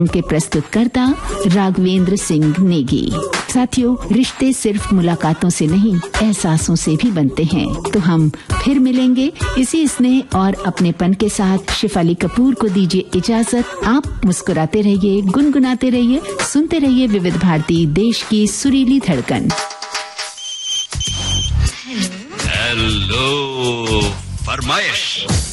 के प्रस्तुतकर्ता राघवेंद्र सिंह नेगी। साथियों, रिश्ते सिर्फ मुलाकातों से नहीं, एहसासों से भी बनते हैं। तो हम फिर मिलेंगे इसी स्नेह और अपनेपन के साथ। शिफाली कपूर को दीजिए इजाजत। आप मुस्कुराते रहिए, गुनगुनाते रहिए, सुनते रहिए विविध भारती, देश की सुरीली धड़कन। हेलो, फरमाइश।